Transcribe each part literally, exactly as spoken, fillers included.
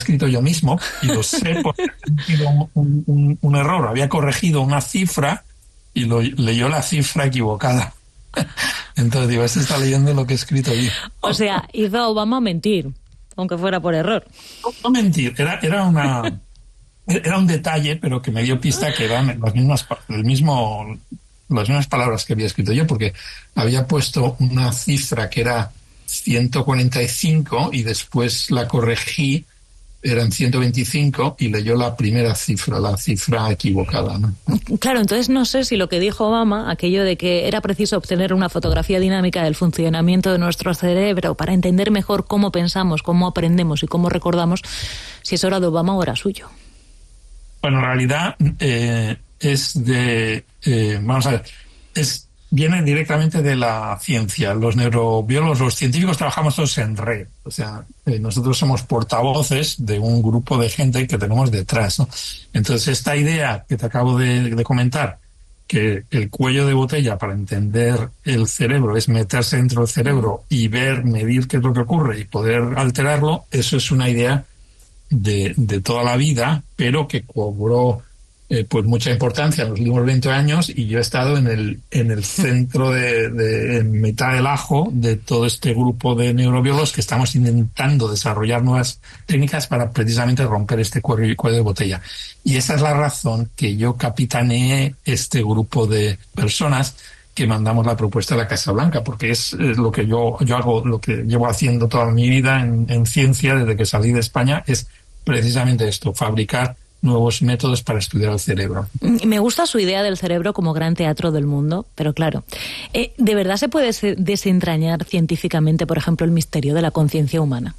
escrito yo mismo y lo sé porque había sido un, un, un error. Había corregido una cifra y lo, leyó la cifra equivocada. Entonces digo, este está leyendo lo que he escrito yo. O sea, hizo a Obama mentir, aunque fuera por error. No, no mentir, era, era una... Era un detalle, pero que me dio pista que eran las mismas, el mismo, las mismas palabras que había escrito yo, porque había puesto una cifra que era ciento cuarenta y cinco y después la corregí, eran ciento veinticinco y leyó la primera cifra, la cifra equivocada, ¿no? Claro, entonces no sé si lo que dijo Obama, aquello de que era preciso obtener una fotografía dinámica del funcionamiento de nuestro cerebro para entender mejor cómo pensamos, cómo aprendemos y cómo recordamos, si eso era de Obama o era suyo. Bueno, en realidad eh, es de, eh, vamos a ver, es, viene directamente de la ciencia. Los neurobiólogos, los científicos trabajamos todos en red. O sea, eh, nosotros somos portavoces de un grupo de gente que tenemos detrás, ¿no? Entonces, esta idea que te acabo de, de comentar, que el cuello de botella para entender el cerebro es meterse dentro del cerebro y ver, medir qué es lo que ocurre y poder alterarlo, eso es una idea De, de toda la vida, pero que cobró eh, pues mucha importancia en los últimos veinte años y yo he estado en el, en el centro de, de en mitad del ajo de todo este grupo de neurobiólogos que estamos intentando desarrollar nuevas técnicas para precisamente romper este cuello, cuello de botella. Y esa es la razón que yo capitaneé este grupo de personas que mandamos la propuesta a la Casa Blanca, porque es, es lo que yo, yo hago, lo que llevo haciendo toda mi vida en, en ciencia desde que salí de España, es precisamente esto, fabricar nuevos métodos para estudiar el cerebro. Me gusta su idea del cerebro como gran teatro del mundo, pero claro, eh, ¿de verdad se puede desentrañar científicamente, por ejemplo, el misterio de la conciencia humana?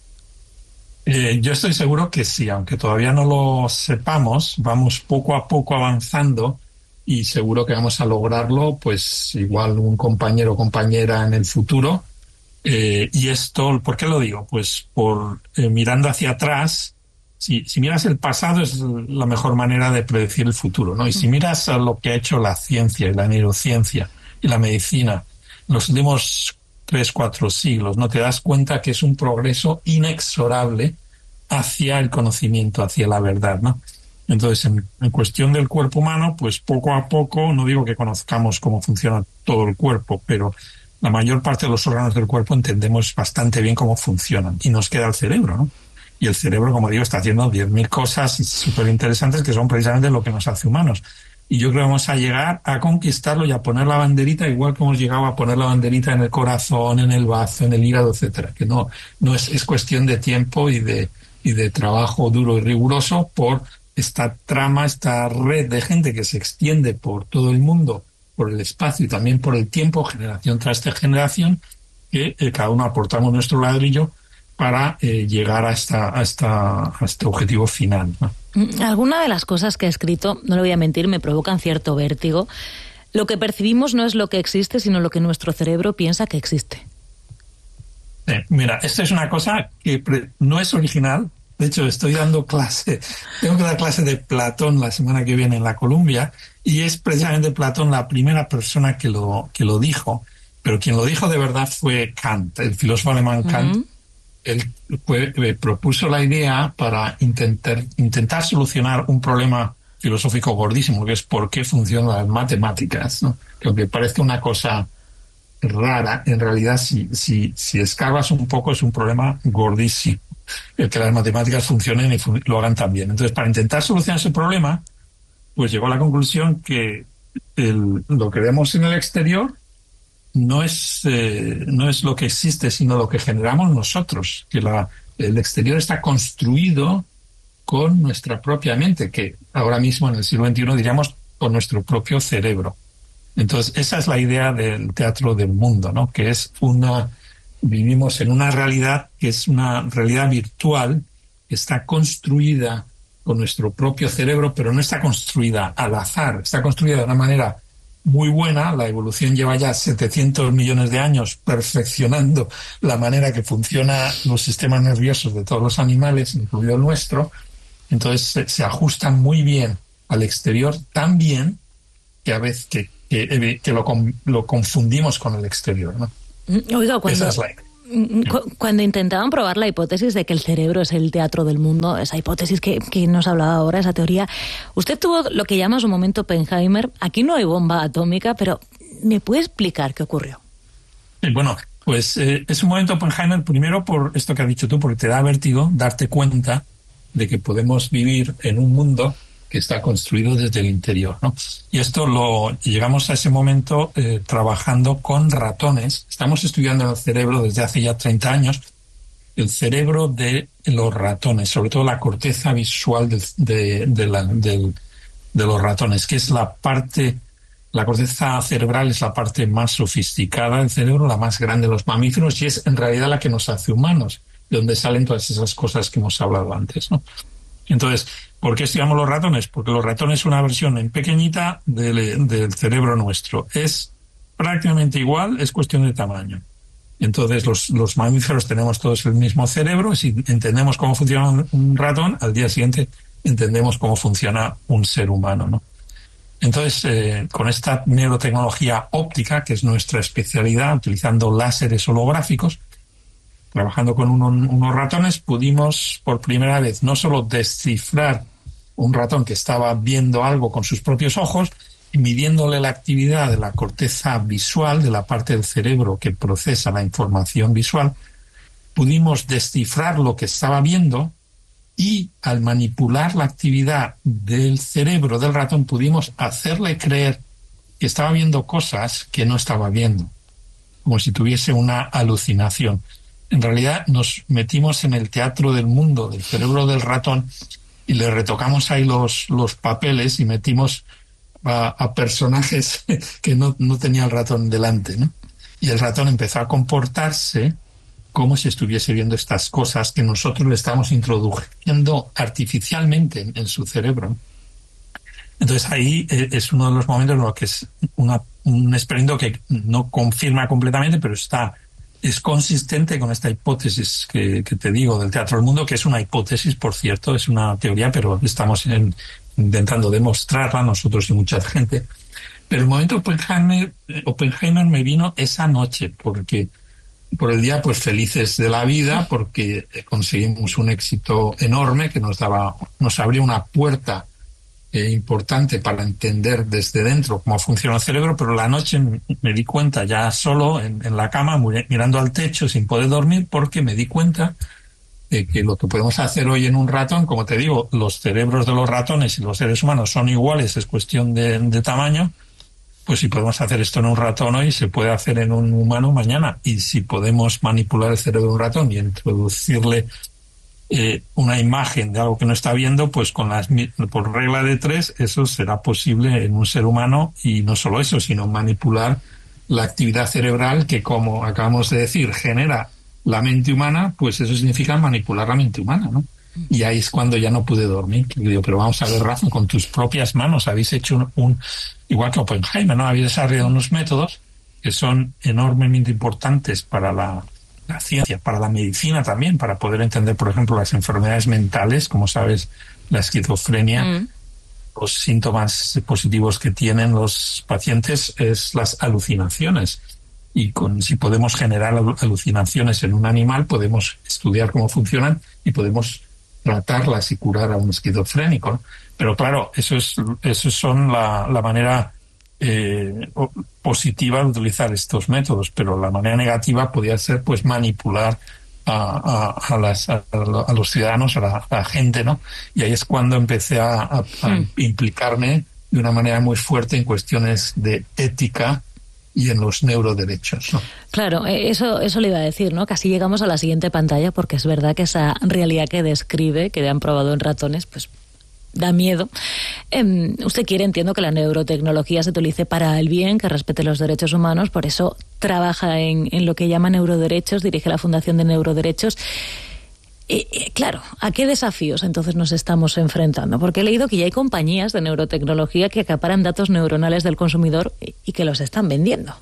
Eh, yo estoy seguro que sí, aunque todavía no lo sepamos, vamos poco a poco avanzando y seguro que vamos a lograrlo, pues igual un compañero o compañera en el futuro. Eh, y esto, ¿por qué lo digo? Pues por eh, mirando hacia atrás, si, si miras el pasado es la mejor manera de predecir el futuro, ¿no? Y si miras a lo que ha hecho la ciencia y la neurociencia y la medicina en los últimos tres, cuatro siglos, ¿no? Te das cuenta que es un progreso inexorable hacia el conocimiento, hacia la verdad, ¿no? Entonces, en, en cuestión del cuerpo humano, pues poco a poco, no digo que conozcamos cómo funciona todo el cuerpo, pero la mayor parte de los órganos del cuerpo entendemos bastante bien cómo funcionan y nos queda el cerebro, ¿no? Y el cerebro, como digo, está haciendo diez mil cosas súper interesantes que son precisamente lo que nos hace humanos. Y yo creo que vamos a llegar a conquistarlo y a poner la banderita, igual que hemos llegado a poner la banderita en el corazón, en el bazo, en el hígado, etcétera. Que no, no es, es cuestión de tiempo y de, y de trabajo duro y riguroso por esta trama, esta red de gente que se extiende por todo el mundo, por el espacio y también por el tiempo, generación tras generación, que eh, cada uno aportamos nuestro ladrillo para eh, llegar a, esta, a, esta, a este objetivo final, ¿no? Alguna de las cosas que he escrito, no le voy a mentir, me provocan cierto vértigo. Lo que percibimos no es lo que existe, sino lo que nuestro cerebro piensa que existe. Eh, mira, esta es una cosa que pre- no es original. De hecho, estoy dando clase, tengo que dar clase de Platón la semana que viene en la Columbia, y es precisamente Platón la primera persona que lo, que lo dijo, pero quien lo dijo de verdad fue Kant, el filósofo alemán Kant. Uh-huh. Él fue, eh, propuso la idea para intentar, intentar solucionar un problema filosófico gordísimo, que es por qué funcionan las matemáticas, ¿no? Que aunque parezca una cosa rara, en realidad si, si, si escarbas un poco es un problema gordísimo, el que las matemáticas funcionen y fun- lo hagan también. Entonces, para intentar solucionar ese problema, pues llegó a la conclusión que el, lo que vemos en el exterior no es, eh, no es lo que existe, sino lo que generamos nosotros, que la, el exterior está construido con nuestra propia mente, que ahora mismo en el siglo veintiuno diríamos con nuestro propio cerebro. Entonces, esa es la idea del teatro del mundo, ¿no? Que es una, vivimos en una realidad que es una realidad virtual, que está construida con nuestro propio cerebro, pero no está construida al azar, está construida de una manera muy buena. La evolución lleva ya setecientos millones de años perfeccionando la manera que funcionan los sistemas nerviosos de todos los animales, incluido el nuestro. Entonces se, se ajustan muy bien al exterior, tan bien que a veces que, que, que lo, lo confundimos con el exterior, ¿no? Oiga, cuando, Esa es la... Cuando intentaban probar la hipótesis de que el cerebro es el teatro del mundo, esa hipótesis que, que nos hablaba ahora, esa teoría, usted tuvo lo que llama su momento Oppenheimer. Aquí no hay bomba atómica, pero ¿me puede explicar qué ocurrió? Bueno, pues eh, es un momento Oppenheimer primero por esto que has dicho tú, porque te da vértigo darte cuenta de que podemos vivir en un mundo que está construido desde el interior, ¿no? Y esto lo llegamos a ese momento eh, trabajando con ratones. Estamos estudiando el cerebro desde hace ya treinta años, el cerebro de los ratones, sobre todo la corteza visual de, de, de, la, de, de los ratones, que es la parte, la corteza cerebral es la parte más sofisticada del cerebro, la más grande de los mamíferos, y es en realidad la que nos hace humanos, de donde salen todas esas cosas que hemos hablado antes, ¿no? Entonces, ¿por qué estudiamos los ratones? Porque los ratones son una versión en pequeñita del, del cerebro nuestro. Es prácticamente igual, es cuestión de tamaño. Entonces, los, los mamíferos tenemos todos el mismo cerebro. Si entendemos cómo funciona un, un ratón, al día siguiente entendemos cómo funciona un ser humano, ¿no? Entonces, eh, con esta neurotecnología óptica, que es nuestra especialidad, utilizando láseres holográficos, trabajando con uno, unos ratones, pudimos por primera vez no solo descifrar un ratón que estaba viendo algo con sus propios ojos, y midiéndole la actividad de la corteza visual, de la parte del cerebro que procesa la información visual, pudimos descifrar lo que estaba viendo y al manipular la actividad del cerebro del ratón pudimos hacerle creer que estaba viendo cosas que no estaba viendo, como si tuviese una alucinación. En realidad nos metimos en el teatro del mundo, del cerebro del ratón, y le retocamos ahí los, los papeles y metimos a, a personajes que no, no tenía el ratón delante, ¿no? Y el ratón empezó a comportarse como si estuviese viendo estas cosas que nosotros le estamos introduciendo artificialmente en, en su cerebro. Entonces ahí eh, es uno de los momentos en los que es una, un experimento que no confirma completamente, pero está... es consistente con esta hipótesis que, que te digo del teatro del mundo, que es una hipótesis, por cierto, es una teoría, pero estamos en, intentando demostrarla nosotros y mucha gente. Pero el momento Oppenheimer, Oppenheimer me vino esa noche, porque por el día pues felices de la vida, porque conseguimos un éxito enorme que nos daba, nos abrió una puerta Eh, importante para entender desde dentro cómo funciona el cerebro, pero la noche me di cuenta ya solo en, en la cama, mirando al techo sin poder dormir, porque me di cuenta de que lo que podemos hacer hoy en un ratón, como te digo, los cerebros de los ratones y los seres humanos son iguales, es cuestión de, de tamaño, pues si podemos hacer esto en un ratón hoy, se puede hacer en un humano mañana, y si podemos manipular el cerebro de un ratón y introducirle Eh, una imagen de algo que no está viendo, pues con las por regla de tres eso será posible en un ser humano, y no solo eso, sino manipular la actividad cerebral que, como acabamos de decir, genera la mente humana, pues eso significa manipular la mente humana, ¿no? Y ahí es cuando ya no pude dormir. Le digo, pero vamos a ver, Rafa, con tus propias manos habéis hecho un, un igual que Oppenheimer, ¿no? Habéis desarrollado unos métodos que son enormemente importantes para la la ciencia, para la medicina también, para poder entender, por ejemplo, las enfermedades mentales, como sabes, la esquizofrenia, mm. los síntomas positivos que tienen los pacientes es las alucinaciones. Y con, si podemos generar alucinaciones en un animal, podemos estudiar cómo funcionan y podemos tratarlas y curar a un esquizofrénico, ¿no? Pero claro, eso es, eso son la, la manera Eh, positiva de utilizar estos métodos, pero la manera negativa podría ser pues manipular a, a, a, las, a, a los ciudadanos, a la, a la gente, ¿no? Y ahí es cuando empecé a, a, a hmm. implicarme de una manera muy fuerte en cuestiones de ética y en los neuroderechos, ¿no? Claro, eso, eso le iba a decir, ¿no? Casi llegamos a la siguiente pantalla, porque es verdad que esa realidad que describe, que han probado en ratones, pues da miedo. Eh, usted quiere, entiendo, que la neurotecnología se utilice para el bien, que respete los derechos humanos, por eso trabaja en, en lo que llama neuroderechos, dirige la Fundación de Neuroderechos. Eh, eh, claro, ¿a qué desafíos entonces nos estamos enfrentando? Porque he leído que ya hay compañías de neurotecnología que acaparan datos neuronales del consumidor y, y que los están vendiendo.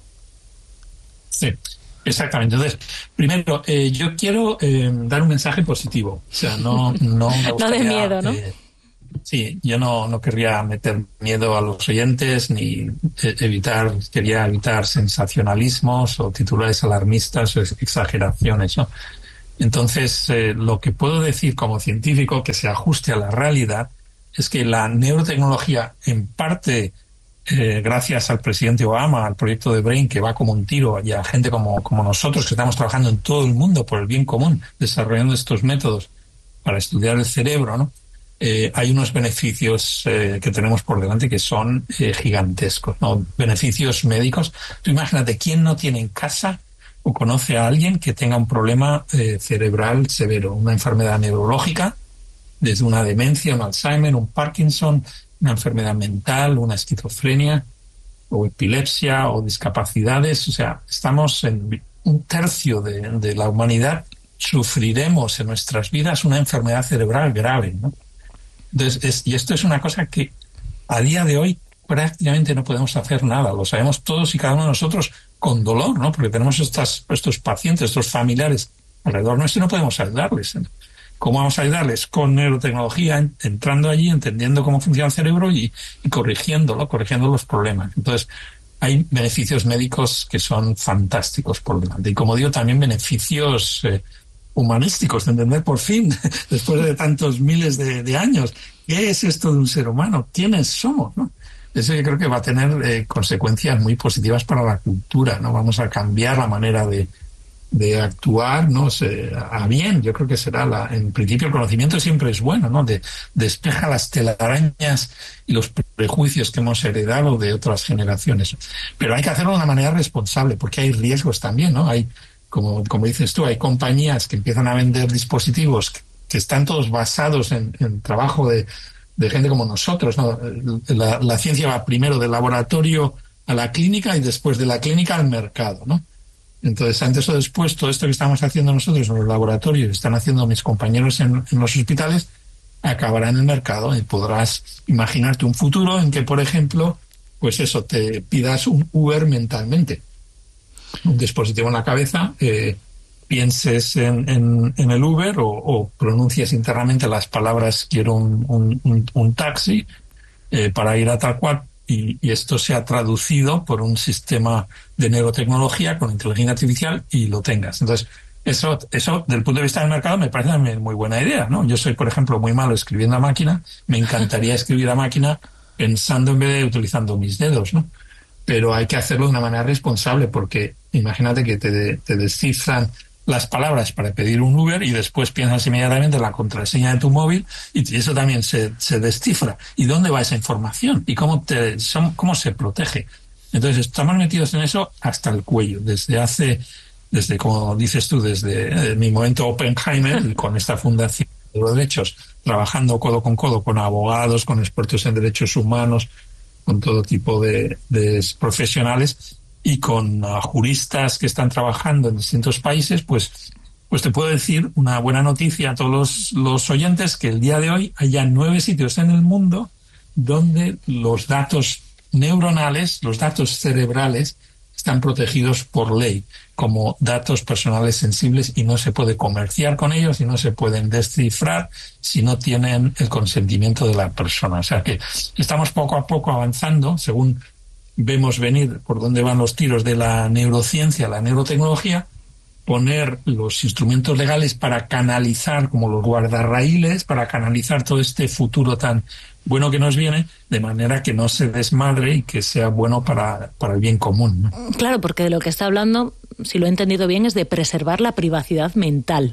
Sí. Exactamente. Entonces, primero, eh, yo quiero eh, dar un mensaje positivo. O sea, no, no me gustaría, no de miedo, ¿no? Eh, Sí, yo no, no querría meter miedo a los oyentes ni eh, evitar, quería evitar sensacionalismos o titulares alarmistas o ex- exageraciones, ¿no? Entonces, eh, lo que puedo decir como científico que se ajuste a la realidad es que la neurotecnología, en parte, eh, gracias al presidente Obama, al proyecto de Brain, que va como un tiro, y a gente como, como nosotros, que estamos trabajando en todo el mundo por el bien común, desarrollando estos métodos para estudiar el cerebro, ¿no? Eh, hay unos beneficios eh, que tenemos por delante que son eh, gigantescos, ¿no? Beneficios médicos. Tú imagínate, ¿quién no tiene en casa o conoce a alguien que tenga un problema eh, cerebral severo, una enfermedad neurológica, desde una demencia, un Alzheimer, un Parkinson, una enfermedad mental, una esquizofrenia o epilepsia o discapacidades? O sea, estamos en un tercio de, de la humanidad sufriremos en nuestras vidas una enfermedad cerebral grave, ¿no? Entonces, es, y esto es una cosa que a día de hoy prácticamente no podemos hacer nada. Lo sabemos todos y cada uno de nosotros con dolor, ¿no? Porque tenemos estas, estos pacientes, estos familiares alrededor nuestro y no podemos ayudarles. ¿Cómo vamos a ayudarles? Con neurotecnología, entrando allí, entendiendo cómo funciona el cerebro y, y corrigiéndolo, corrigiendo los problemas. Entonces, hay beneficios médicos que son fantásticos por delante. Y como digo, también beneficios eh, humanísticos, de entender por fin, después de tantos miles de, de años, qué es esto de un ser humano, quiénes somos, ¿no? Eso yo creo que va a tener eh, consecuencias muy positivas para la cultura, ¿no? Vamos a cambiar la manera de, de actuar, ¿no? Se, a bien, yo creo que será la, en principio el conocimiento siempre es bueno, ¿no? De, despeja las telarañas y los prejuicios que hemos heredado de otras generaciones. Pero hay que hacerlo de una manera responsable, porque hay riesgos también, ¿no? Hay, como, como dices tú, hay compañías que empiezan a vender dispositivos que, que están todos basados en, en trabajo de, de gente como nosotros, ¿no? La, la ciencia va primero del laboratorio a la clínica y después de la clínica al mercado, ¿no? Entonces, antes o después, todo esto que estamos haciendo nosotros en los laboratorios, están haciendo mis compañeros en, en los hospitales, acabará en el mercado y podrás imaginarte un futuro en que, por ejemplo, pues eso, te pidas un Uber mentalmente, un dispositivo en la cabeza, eh, pienses en, en, en el Uber o, o pronuncias internamente las palabras quiero un, un, un, un taxi eh, para ir a tal cual. Y, y esto se ha traducido por un sistema de neurotecnología con inteligencia artificial y lo tengas. Entonces, eso, eso desde el punto de vista del mercado me parece una muy buena idea, ¿no? Yo soy, por ejemplo, muy malo escribiendo a máquina. Me encantaría escribir a máquina pensando en vez de utilizando mis dedos, ¿no? Pero hay que hacerlo de una manera responsable porque imagínate que te, te descifran las palabras para pedir un Uber y después piensas inmediatamente en la contraseña de tu móvil y eso también se, se descifra. ¿Y dónde va esa información? ¿Y cómo, te, cómo se protege? Entonces estamos metidos en eso hasta el cuello. Desde hace, desde como dices tú, desde eh, mi momento Oppenheimer y con esta fundación de los derechos, trabajando codo con codo con abogados, con expertos en derechos humanos, con todo tipo de, de profesionales y con uh, juristas que están trabajando en distintos países, pues, pues te puedo decir una buena noticia a todos los, los oyentes que el día de hoy haya nueve sitios en el mundo donde los datos neuronales, los datos cerebrales, están protegidos por ley como datos personales sensibles y no se puede comerciar con ellos y no se pueden descifrar si no tienen el consentimiento de la persona. O sea que estamos poco a poco avanzando según vemos venir por dónde van los tiros de la neurociencia, la neurotecnología, poner los instrumentos legales para canalizar, como los guardarraíles, para canalizar todo este futuro tan bueno que nos viene, de manera que no se desmadre y que sea bueno para, para el bien común, ¿no? Claro, porque de lo que está hablando, si lo he entendido bien, es de preservar la privacidad mental.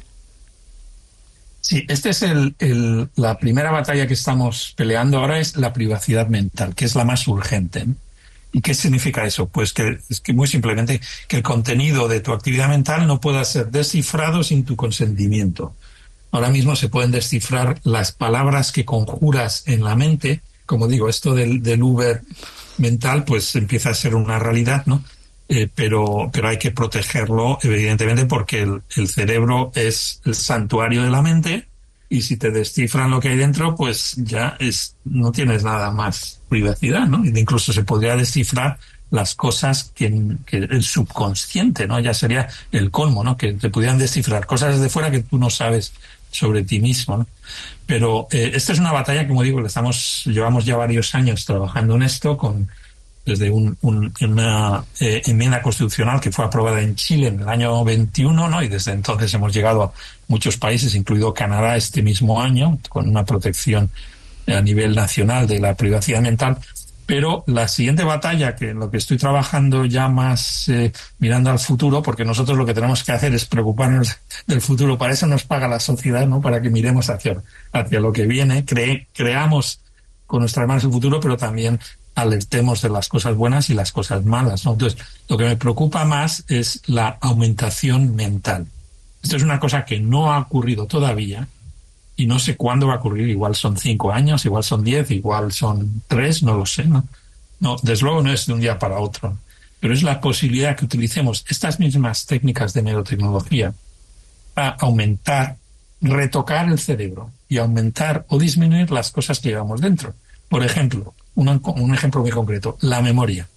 Sí, esta es el, el, la primera batalla que estamos peleando ahora, es la privacidad mental, que es la más urgente, ¿no? ¿Y qué significa eso? Pues que es que muy simplemente que el contenido de tu actividad mental no pueda ser descifrado sin tu consentimiento. Ahora mismo se pueden descifrar las palabras que conjuras en la mente. Como digo, esto del, del Uber mental pues empieza a ser una realidad, ¿no? Eh, pero, pero hay que protegerlo, evidentemente, porque el, el cerebro es el santuario de la mente. Y si te descifran lo que hay dentro, pues ya es no tienes nada más privacidad, ¿no? Incluso se podría descifrar las cosas que, que el subconsciente, ¿no? Ya sería el colmo, ¿no? Que te pudieran descifrar cosas desde fuera que tú no sabes sobre ti mismo, ¿no? Pero eh, esta es una batalla, como digo, le estamos, llevamos ya varios años trabajando en esto, con desde un, un, una eh, enmienda constitucional que fue aprobada en Chile en el año veintiuno, ¿no? Y desde entonces hemos llegado a muchos países, incluido Canadá este mismo año, con una protección a nivel nacional de la privacidad mental. Pero la siguiente batalla, que en lo que estoy trabajando ya más eh, mirando al futuro, porque nosotros lo que tenemos que hacer es preocuparnos del futuro, para eso nos paga la sociedad, ¿no? Para que miremos hacia, hacia lo que viene, cre, creamos con nuestras manos el futuro, pero también alertemos de las cosas buenas y las cosas malas, ¿no? Entonces, lo que me preocupa más es la aumentación mental. Esto es una cosa que no ha ocurrido todavía y no sé cuándo va a ocurrir. Igual son cinco años, igual son diez, igual son tres, no lo sé, ¿no? No, desde luego no es de un día para otro, pero es la posibilidad que utilicemos estas mismas técnicas de neurotecnología para aumentar, retocar el cerebro y aumentar o disminuir las cosas que llevamos dentro. Por ejemplo, un, un ejemplo muy concreto, la memoria.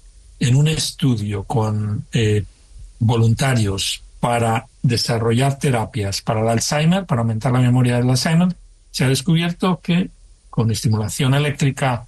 En un estudio con eh, voluntarios para desarrollar terapias para el Alzheimer, para aumentar la memoria del Alzheimer, se ha descubierto que con estimulación eléctrica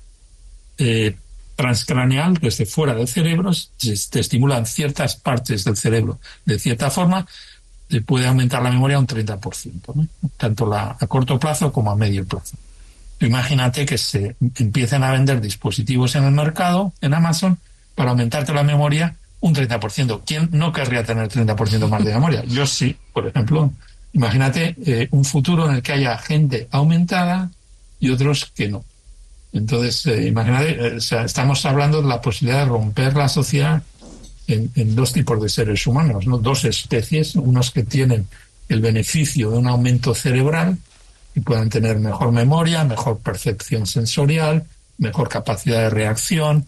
eh, transcraneal desde fuera del cerebro, se, se estimulan ciertas partes del cerebro de cierta forma, se puede aumentar la memoria un treinta por ciento, ¿no? Tanto la, a corto plazo como a medio plazo. Imagínate que se empiecen a vender dispositivos en el mercado, en Amazon, para aumentarte la memoria un treinta por ciento. ¿Quién no querría tener treinta por ciento más de memoria? Yo sí, por ejemplo. Imagínate eh, un futuro en el que haya gente aumentada y otros que no. Entonces, eh, imagínate, eh, o sea, estamos hablando de la posibilidad de romper la sociedad en, en dos tipos de seres humanos, ¿no? Dos especies, unos que tienen el beneficio de un aumento cerebral y puedan tener mejor memoria, mejor percepción sensorial, mejor capacidad de reacción,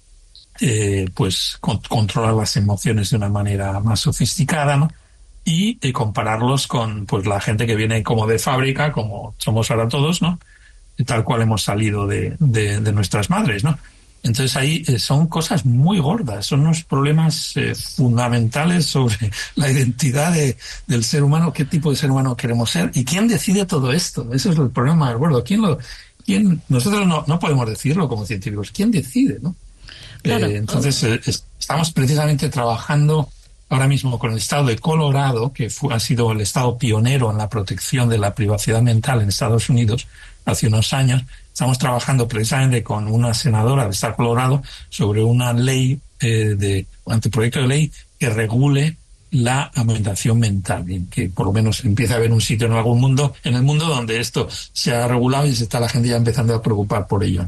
eh, pues con, controlar las emociones de una manera más sofisticada, ¿no? Y, y compararlos con pues la gente que viene como de fábrica, como somos ahora todos, ¿no? Y tal cual hemos salido de, de, de nuestras madres, ¿no? Entonces ahí eh, son cosas muy gordas, son unos problemas eh, fundamentales sobre la identidad de, del ser humano, qué tipo de ser humano queremos ser y quién decide todo esto. Ese es el problema más gordo. ¿Quién lo, quién, nosotros no, no podemos decirlo como científicos. ¿Quién decide, no? Claro. Eh, entonces eh, estamos precisamente trabajando ahora mismo con el estado de Colorado, que fue, ha sido el estado pionero en la protección de la privacidad mental en Estados Unidos hace unos años. Estamos trabajando precisamente con una senadora del estado de Colorado sobre una ley, eh, de un anteproyecto de ley que regule la aumentación mental, y que por lo menos empiece a haber un sitio en algún mundo, en el mundo donde esto se ha regulado y se está la gente ya empezando a preocupar por ello.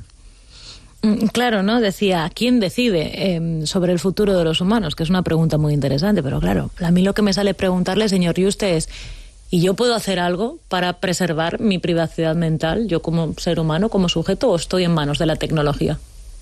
Claro, ¿no? Decía, ¿quién decide eh, sobre el futuro de los humanos? Que es una pregunta muy interesante, pero claro, a mí lo que me sale preguntarle, señor Yuste, es ¿y yo puedo hacer algo para preservar mi privacidad mental, yo como ser humano, como sujeto, o estoy en manos de la tecnología?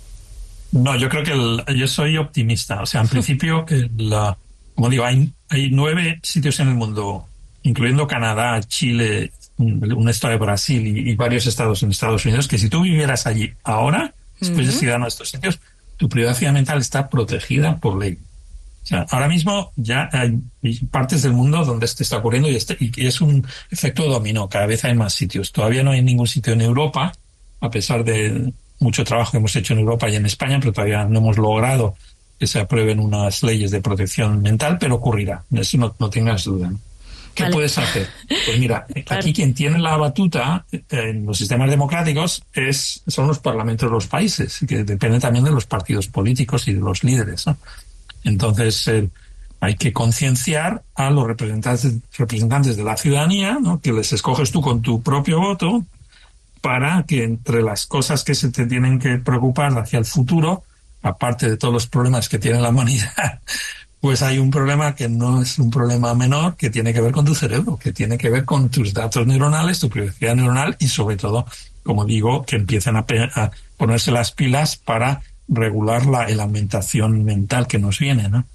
No, yo creo que el, yo soy optimista. O sea, en principio, la, como digo, hay, hay nueve sitios en el mundo, incluyendo Canadá, Chile, un, un estado de Brasil y, y varios estados en Estados Unidos, que si tú vivieras allí ahora, después de ciudadano de estos sitios, tu privacidad mental está protegida por ley. O sea, ahora mismo ya hay partes del mundo donde esto está ocurriendo y, este, y es un efecto dominó. Cada vez hay más sitios. Todavía no hay ningún sitio en Europa, a pesar de mucho trabajo que hemos hecho en Europa y en España, pero todavía no hemos logrado que se aprueben unas leyes de protección mental, pero ocurrirá. Eso no, no tengas duda, ¿no? ¿Qué vale. puedes hacer? Pues mira, claro. Aquí quien tiene la batuta en los sistemas democráticos es, son los parlamentos de los países, que dependen también de los partidos políticos y de los líderes, ¿no? Entonces, eh, hay que concienciar a los representantes, representantes de la ciudadanía, ¿no? Que les escoges tú con tu propio voto, para que entre las cosas que se te tienen que preocupar hacia el futuro, aparte de todos los problemas que tiene la humanidad, pues hay un problema que no es un problema menor, que tiene que ver con tu cerebro, que tiene que ver con tus datos neuronales, tu privacidad neuronal y sobre todo, como digo, que empiecen a, a ponerse las pilas para regular la, la aumentación mental que nos viene, ¿no?